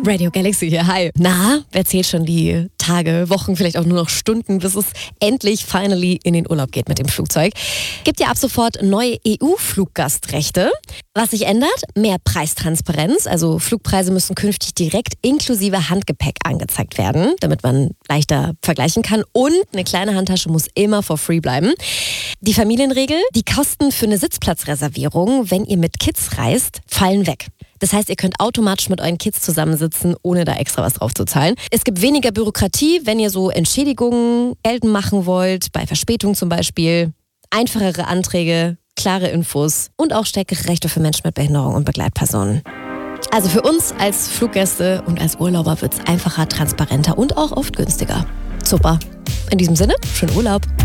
Radio Galaxy hier, hi. Na, wer zählt schon die Tage, Wochen, vielleicht auch nur noch Stunden, bis es endlich finally in den Urlaub geht mit dem Flugzeug? Gibt ja ab sofort neue EU-Fluggastrechte. Was sich ändert? Mehr Preistransparenz. Also Flugpreise müssen künftig direkt inklusive Handgepäck angezeigt werden, damit man leichter vergleichen kann. Und eine kleine Handtasche muss immer for free bleiben. Die Familienregel: die Kosten für eine Sitzplatzreservierung, wenn ihr mit Kids reist, fallen weg. Das heißt, ihr könnt automatisch mit euren Kids zusammensitzen, ohne da extra was drauf zu zahlen. Es gibt weniger Bürokratie, wenn ihr so Entschädigungen geltend machen wollt, bei Verspätung zum Beispiel. Einfachere Anträge, klare Infos und auch stärkere Rechte für Menschen mit Behinderung und Begleitpersonen. Also für uns als Fluggäste und als Urlauber wird es einfacher, transparenter und auch oft günstiger. Super. In diesem Sinne, schönen Urlaub.